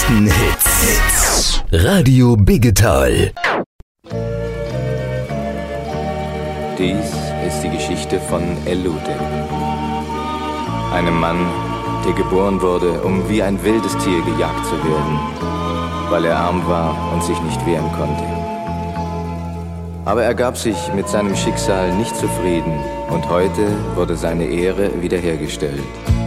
echten Hits. Radio Biggetal. Dies ist die Geschichte von Elude, einem Mann, der geboren wurde, um wie ein wildes Tier gejagt zu werden, weil er arm war und sich nicht wehren konnte. Aber er gab sich mit seinem Schicksal nicht zufrieden und heute wurde seine Ehre wiederhergestellt.